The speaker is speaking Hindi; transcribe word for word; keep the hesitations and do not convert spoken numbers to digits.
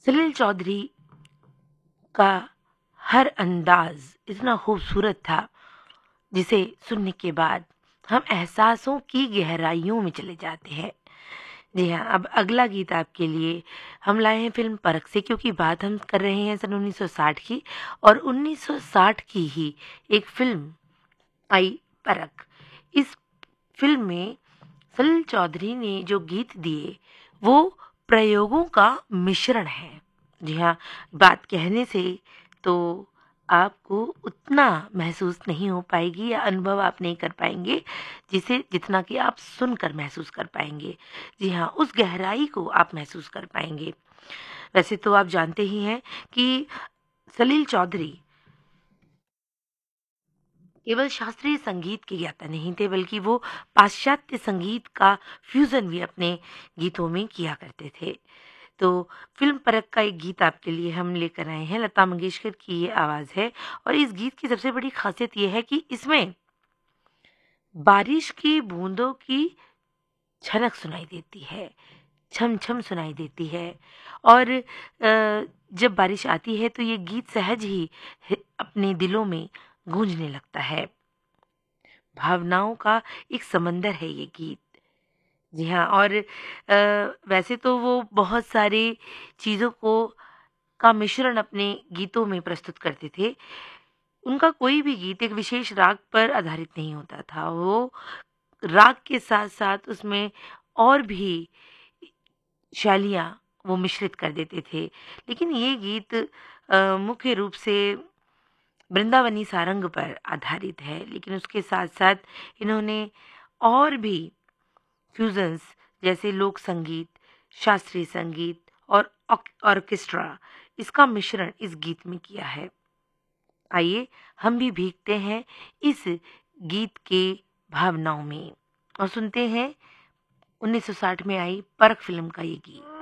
सलील चौधरी का हर अंदाज इतना खूबसूरत था जिसे सुनने के बाद हम एहसासों की गहराइयों में चले जाते हैं। जी हाँ, अब अगला गीत आपके लिए हम लाए हैं फ़िल्म परख से, क्योंकि बात हम कर रहे हैं सन उन्नीस सौ साठ की, और उन्नीस सौ साठ की ही एक फ़िल्म आई परख। इस फ़िल्म में सलील चौधरी ने जो गीत दिए वो प्रयोगों का मिश्रण है। जी हाँ, बात कहने से तो आपको उतना महसूस नहीं हो पाएगी या अनुभव आप नहीं कर पाएंगे जिसे जितना कि आप सुनकर महसूस कर पाएंगे। जी हाँ, उस गहराई को आप महसूस कर पाएंगे। वैसे तो आप जानते ही हैं कि सलील चौधरी केवल शास्त्रीय संगीत के ज्ञाता नहीं थे, बल्कि वो पाश्चात्य संगीत का फ्यूजन भी अपने गीतों में किया करते थे। तो फ़िल्म परख का एक गीत आपके लिए हम लेकर आए हैं, लता मंगेशकर की ये आवाज़ है। और इस गीत की सबसे बड़ी ख़ासियत ये है कि इसमें बारिश की बूंदों की छनक सुनाई देती है, छम-छम सुनाई देती है। और अ, जब बारिश आती है तो ये गीत सहज ही ह अपने दिलों में गूँजने लगता है। भावनाओं का एक समंदर है ये गीत। जी हाँ, और अ, वैसे तो वो बहुत सारी चीज़ों को का मिश्रण अपने गीतों में प्रस्तुत करते थे। उनका कोई भी गीत एक विशेष राग पर आधारित नहीं होता था। वो राग के साथ-साथ उसमें और भी शैलियाँ वो मिश्रित कर देते थे। लेकिन ये गीत अ, मुख्य रूप से वृंदावनी सारंग पर आधारित है, लेकिन उसके साथ-साथ इन्होंने और भी फ्यूजन्स जैसे लोक संगीत, शास्त्रीय संगीत और ऑक ऑर्केस्ट्रा, इसका मिश्रण इस गीत में किया है। आइए हम भी भीगते हैं इस गीत के भावनाओं में और सुनते हैं उन्नीस सौ साठ में आई परख फ़िल्म का ये गीत।